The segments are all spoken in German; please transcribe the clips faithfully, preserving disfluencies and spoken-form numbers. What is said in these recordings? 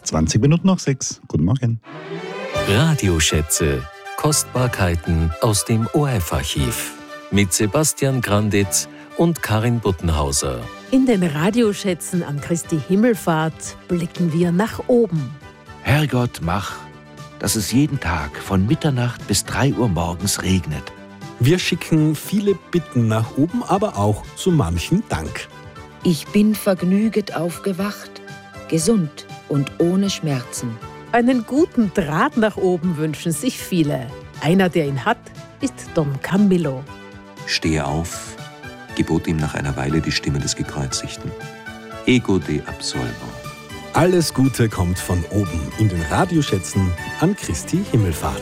zwanzig Minuten nach sechs. Guten Morgen. Radioschätze. Kostbarkeiten aus dem O R F-Archiv. Mit Sebastian Granditz und Karin Buttenhauser. In den Radioschätzen an Christi Himmelfahrt blicken wir nach oben. Herrgott, mach, dass es jeden Tag von Mitternacht bis drei Uhr morgens regnet. Wir schicken viele Bitten nach oben, aber auch so manchen Dank. Ich bin vergnüget aufgewacht, gesund und ohne Schmerzen. Einen guten Draht nach oben wünschen sich viele. Einer, der ihn hat, ist Don Camillo. Stehe auf, gebot ihm nach einer Weile die Stimme des Gekreuzigten. Ego de absolvo. Alles Gute kommt von oben in den Radioschätzen an Christi Himmelfahrt.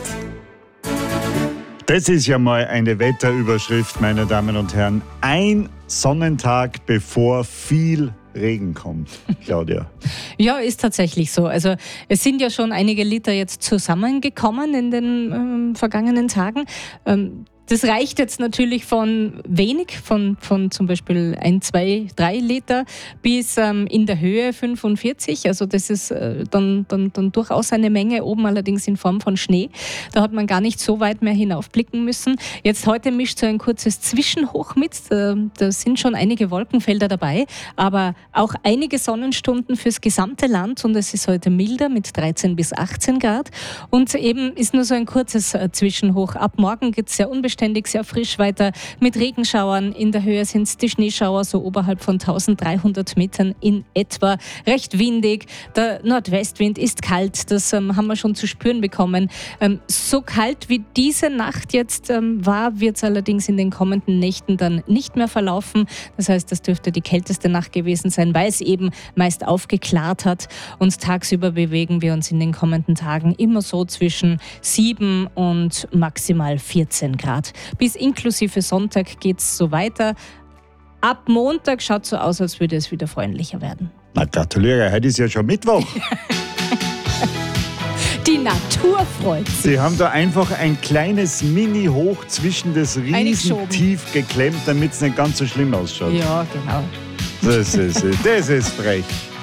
Das ist ja mal eine Wetterüberschrift, meine Damen und Herren. Ein Sonnentag, bevor viel Regen kommt, Claudia. Ja, ist tatsächlich so. Also es sind ja schon einige Liter jetzt zusammengekommen in den ähm, vergangenen Tagen. Ähm, Das reicht jetzt natürlich von wenig, von, von zum Beispiel ein, zwei, drei Liter bis ähm, in der Höhe fünfundvierzig. Also das ist äh, dann, dann, dann durchaus eine Menge, oben allerdings in Form von Schnee. Da hat man gar nicht so weit mehr hinaufblicken müssen. Jetzt heute mischt so ein kurzes Zwischenhoch mit. Da, da sind schon einige Wolkenfelder dabei, aber auch einige Sonnenstunden fürs gesamte Land. Und es ist heute milder mit dreizehn bis achtzehn Grad. Und eben ist nur so ein kurzes äh, Zwischenhoch. Ab morgen geht es sehr unbeständig. Ständig sehr frisch weiter mit Regenschauern. In der Höhe sind es die Schneeschauer so oberhalb von dreizehnhundert Metern in etwa. Recht windig. Der Nordwestwind ist kalt. Das ähm, haben wir schon zu spüren bekommen. Ähm, so kalt wie diese Nacht jetzt ähm, war, wird es allerdings in den kommenden Nächten dann nicht mehr verlaufen. Das heißt, das dürfte die kälteste Nacht gewesen sein, weil es eben meist aufgeklart hat. Und tagsüber bewegen wir uns in den kommenden Tagen immer so zwischen sieben und maximal vierzehn Grad. Bis inklusive Sonntag geht es so weiter. Ab Montag schaut es so aus, als würde es wieder freundlicher werden. Na, gratuliere, heute ist ja schon Mittwoch. Die Natur freut sich. Sie haben da einfach ein kleines Mini-Hoch zwischen das Riesentief geklemmt, damit es nicht ganz so schlimm ausschaut. Ja, genau. Das ist, das ist frech.